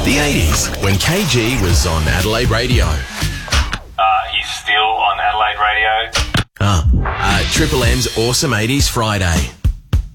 The 80s, when KG was on Adelaide Radio. He's still on Adelaide Radio. Triple M's Awesome 80s Friday.